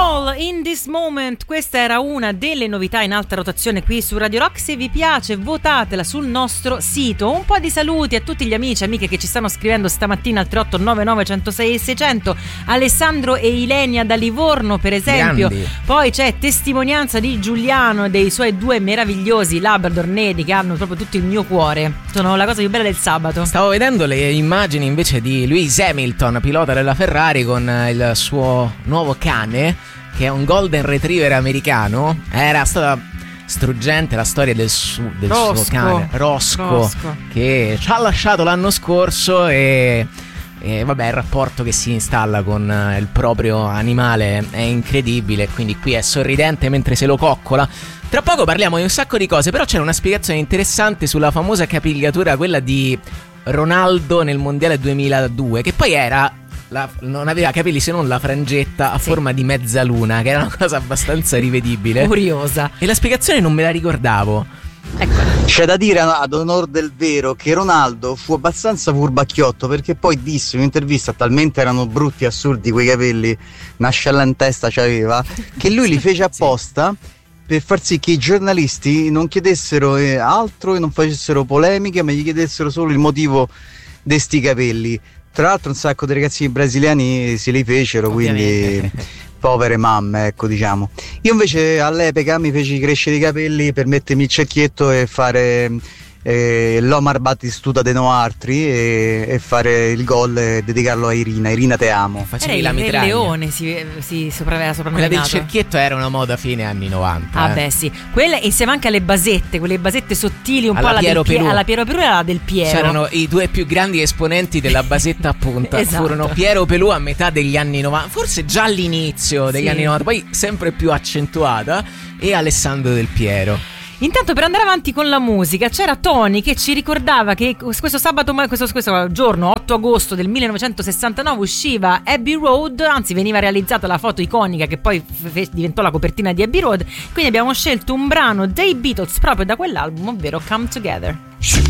All in this moment, questa era una delle novità in alta rotazione qui su Radio Rock. Se vi piace votatela sul nostro sito. Un po' di saluti a tutti gli amici e amiche che ci stanno scrivendo stamattina al 3899 106 e 600. Alessandro e Ilenia da Livorno per esempio. Grandi. Poi c'è testimonianza di Giuliano e dei suoi due meravigliosi Labrador neri che hanno proprio tutto il mio cuore. Sono la cosa più bella del sabato. Stavo vedendo le immagini invece di Lewis Hamilton, pilota della Ferrari, con il suo nuovo cane, che è un Golden Retriever americano. Era stata struggente la storia del suo cane Roscoe, che ci ha lasciato l'anno scorso e vabbè, il rapporto che si installa con il proprio animale è incredibile, quindi qui è sorridente mentre se lo coccola. Tra poco parliamo di un sacco di cose, però c'era una spiegazione interessante sulla famosa capigliatura, quella di Ronaldo nel mondiale 2002, che poi era non aveva capelli se non la frangetta a forma di mezzaluna, che era una cosa abbastanza rivedibile, curiosa, e la spiegazione non me la ricordavo. Eccola. C'è da dire ad onor del vero che Ronaldo fu abbastanza furbacchiotto, perché poi disse in un'intervista, talmente erano brutti e assurdi quei capelli, una ascella in testa c'aveva, che lui li fece apposta per far sì che i giornalisti non chiedessero altro e non facessero polemiche, ma gli chiedessero solo il motivo di sti capelli. Tra l'altro un sacco di ragazzini brasiliani se li fecero, ovviamente. Quindi povere mamme, ecco, diciamo. Io invece all'epoca mi feci crescere i capelli per mettermi il cerchietto e fare l'Omar Battistuta de Noartri e fare il gol e dedicarlo a Irina te amo. Facevi la mitraglia. Il Leone si soprannominato. Quella del cerchietto era una moda fine anni 90. Ah beh sì, quella insieme anche alle basette, quelle basette sottili un alla po' Piero Pelù. alla Piero Pelù e alla del Piero. C'erano i due più grandi esponenti della basetta a punta. Esatto. Furono Piero Pelù a metà degli anni 90, forse già all'inizio degli anni 90, poi sempre più accentuata, e Alessandro Del Piero. Intanto, per andare avanti con la musica, c'era Tony che ci ricordava che questo giorno 8 agosto del 1969 usciva Abbey Road, anzi veniva realizzata la foto iconica che poi diventò la copertina di Abbey Road. Quindi abbiamo scelto un brano dei Beatles proprio da quell'album, ovvero Come Together.